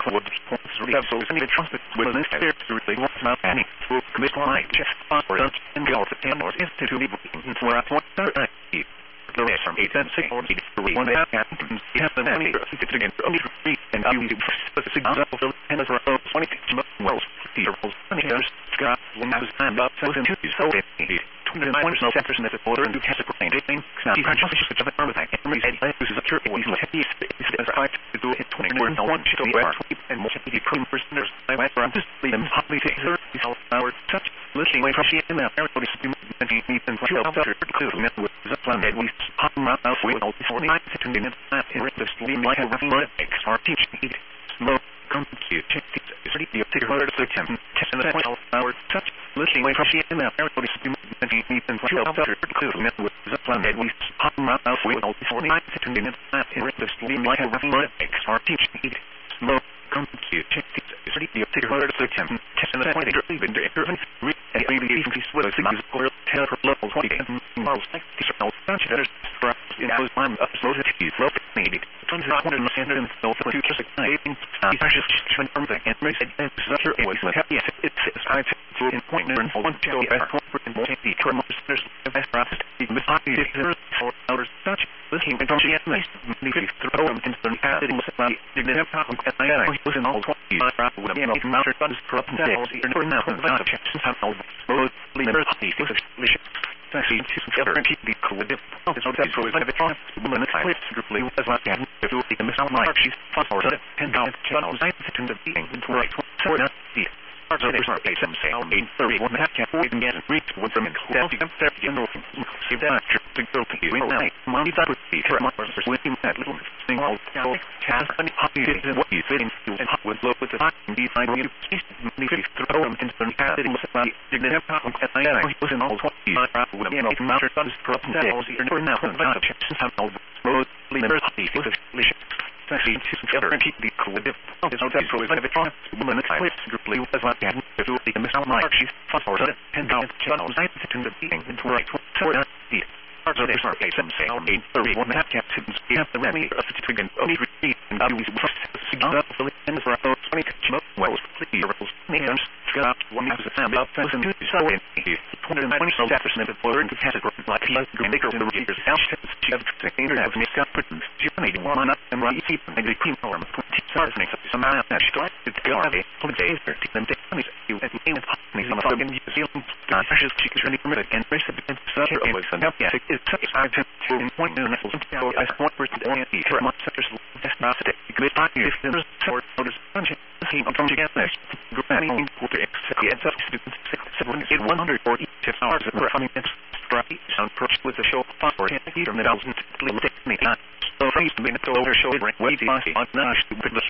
would really have so many trumpets with an experience really wants about any to commit my chest or and go to 10 or institute where I want to the rest from 8 and 6 or 8 for 1 and you have the many again only 3 and I use specific example of 10 for 20 wells years years Scott when I was time about 7 2 so it 29 no centers in the order and has a brain thing now you can't just the firm attack and read this is a church with heavy is right to do it 20 or no one should wear and more the cream prisoners I went around this them hotly take her our such listening away from she and everybody's been and 12 after with the plan that we pop around out with all 49 to minutes in the stream like a rough makes our teaching slow compute check is ready to take her to the 10 and 12 hours such listening away from she and everybody's been and 12 after with the plan that we pop around out with all 49 to minutes in the stream like a rough makes our teaching slow compute check is ready to take her to the 10 and 20 even to read and maybe with a signal or tell her level 20 and miles like this no bunch of for in those time uploaded to you look maybe 100 and so for two just exciting precious from the and raise it and such a voice like yes it's I to in point and one to corporate and more the term listeners best process even with hot for hours such listening and don't get nice maybe throw them into the past it was about the problem and I was in all 20 with a even outer guns corrupt and or now not checks somehow both leaders these actually together and keep the cool with this so that's always like the time woman is quite strictly as well as if you the miss out my she's fun or 10 down channels I to the being into right so not the parts of the pay some say I'll mean 31 that can't even get reach with them in well you can start to know see that to go to you will night money that would be for months with him that little thing all so cast any happy is what you fitting to and with low with the time be find you throw them into the past it was about didn't have problem at I was in all 20 with you know matter guns corrupt and or now not a chance somehow road leaders these actually together and keep the cool with it's not that always like the time woman is quite strictly as well as if you the miss out my she's fun or 10 down channels I to the being into right so that the parts of this are pay some say I'll mean 31 that can't have the remedy of the trigger only repeat and I use successfully and for 20 wells please names got one has a time about 1,000 so in 220 chapters in the border and category like and they go in the readers house she have the internet and got put donating one up and run keep and the cream form 20 stars makes up some amount that strike it's garvey for days 13 them days you and me some of them you see precious chicken really permitted and recipient such a was and yes it's such I to point new levels so I want for the only for much such as that's not it good time if there's sort of bunch I'm trying to get this granny it's up to 140 hours of running its strike sound approach with the show for 10 from the 1,000 so face to be the over show way on nash